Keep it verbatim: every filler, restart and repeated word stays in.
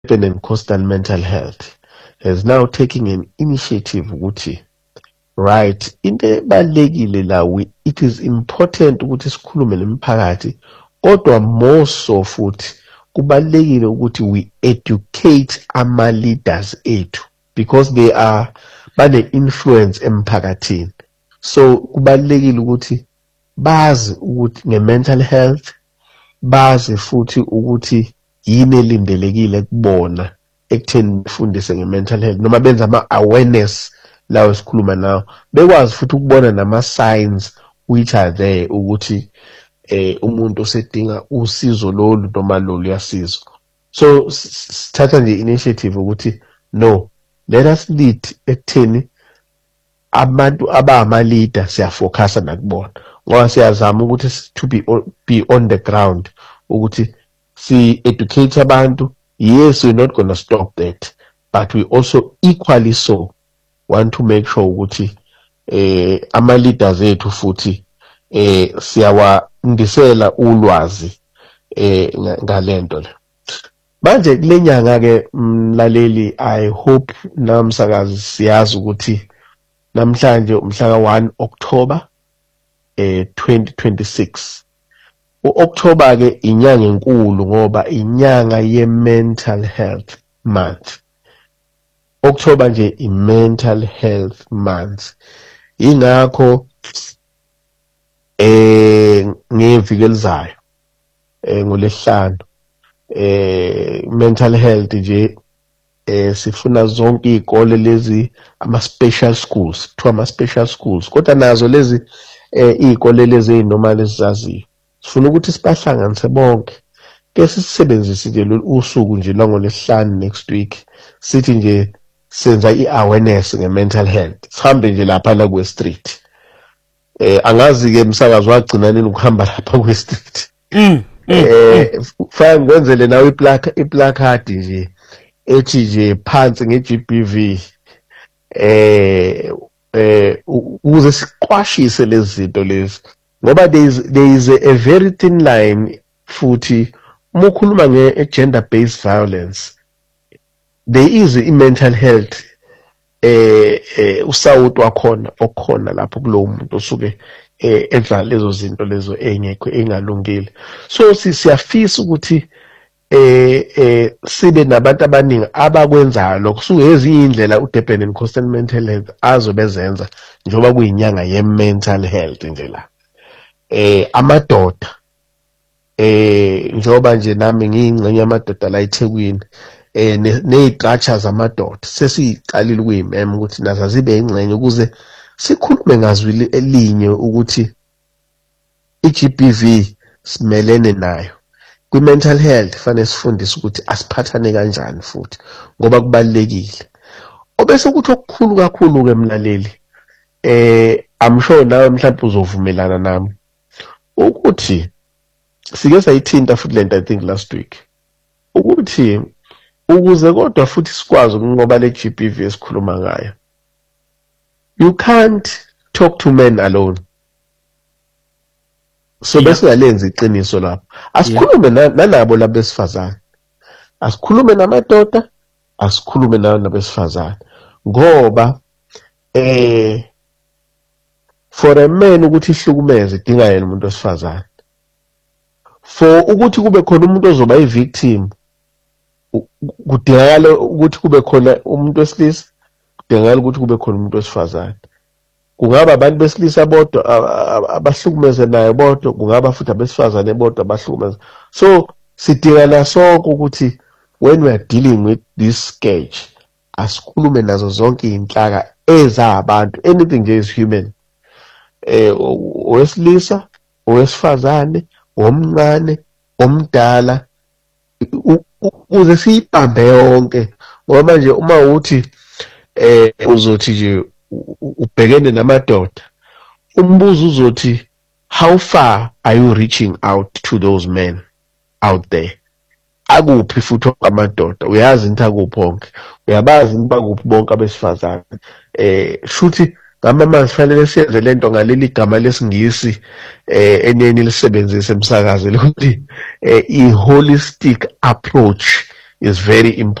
Urban and Coastal Mental Health is now taking an initiative ukuthi right into ebalekile la we it is important ukuthi sikhulume nemphakathi kodwa more so futhi kubalekile ukuthi we educate ama leaders ethu because they are bane influence emphakathini. So kubalekile ukuthi bazi ukuthi nge-mental health, bazi futhi ukuthi yini elindelekile kubona ekutheni befundise nge-mental health noma benza ama-awareness lawo sikhuluma nawo, bekwazi futhi ukubona nama-signs which are there ukuthi eh umuntu osedinga usizo lolu noma lolu yasizo. So sithatha nje initiative ukuthi no, let us lead ekutheni abantu abama leader siyafocusa nakubona ngoba siyazama ukuthi to be on, be on the ground ukuthi si educate abantu. Yes, we're not going to stop that, but we also equally so want to make sure ukuthi eh ama leaders ethu futhi eh siyawandisela ulwazi eh ngalento le. Manje kulenyanga ke mlaleli, I hope namsakazi siyazi ukuthi namhlanje umhla ka one October eh twenty twenty-six. U-October ke inyanga enkulu ngoba inyanga ye-mental health month. October nje i-mental health month. Ingakho eh ngeviki elizayo eh ngolesihlanu eh mental health nje eh sifuna zonke izikole lezi ama special schools, kuthiwa ama special schools kodwa nazo lezi eh izikole lezi ezinormal esizaziyo sifuna ukuthi sibahlanganise bonke ke sisebenzise nje lo usuku nje langolesihlanu next week sithi nje senza i-awareness nge-mental health, sihambe nje lapha la kwe street. Eh angazi ke umsakazi wagcina nini ukuhamba lapha kwe street. Mm. Eh fana ngikwenzele nawe iplaka iplacard nje ethi nje phansi nge-G B V eh eh ukuze siqwashise lezi zinto lezi ngoba there is there is a, a very thin line futhi uma ukhuluma nge-gender based violence there is i-mental health eh eh usawuti wakhona okhona lapho kulowo muntu osuke eh edla lezo zinto lezo engekho engalungile. So siyafisa ukuthi eh eh sibe nabantu abaningi abakwenzayo lokho suke ezinye indlela uDurban and Coastal Mental Health azobezenza njoba kuyinyanga ye-mental health nje la. Eh amadoda eh njoba nje nami ngiyingcenye yamadoda la eThekwini eh neziqatsha zamadoda sesiqalile ukuyimema ukuthi nazo zibe ingcenye ukuze sikhulume ngazwi elinye ukuthi i-G B V simelene nayo. Kwi-mental health fanele sifundise ukuthi asiphathane kanjani futhi ngoba kubalekile. Obese ukuthi okukhulu kakhulu ke mlaleli eh I'm sure nawe mhlawumbe uzovumelana nami ukuthi sike sayithinta futhi lento I think last week ukuthi ukuze kodwa futhi sikwazi ukunqoba le G B V esikhuluma ngayo, you can't talk to men alone. So bese uyalenza iqiniso lapho. Asikhulume nalabo labesifazane, asikhulume namadoda, asikhulume nabesifazane ngoba eh for a man ukuthi ihlukumeze idinga yena umuntu osifazane. For ukuthi kube khona umuntu ozoba i-victim kudingakala ukuthi kube khona umuntu wesilisa, kudingakala ukuthi kube khona umuntu wesifazane. Kungaba abantu besilisa bodwa abahlukumeze naye bodwa, kungaba futhi abesifazane bodwa abahlukumeze. So sidingana sonke ukuthi when we are dealing with this scourge asikhulume nazo zonke izinhlaka ezabantu, anything nje is human. Eh owesilisa, owesifazane, omncane, omdala ukuze siyibambe yonke ngoba manje uma uthi eh uzothi nje ubhekene namadoda umbuzo uzothi how far are you reaching out to those men out there? Akuphi futhi amadoda uyazi into akuphonke, uyabazi bakuphi bonke abesifazane. Eh shuthi ngamama sifanele siyenze lento ngaleli gama lesingisi eh eneni lisebenzise emsakazo ukuthi i holistic approach is very important.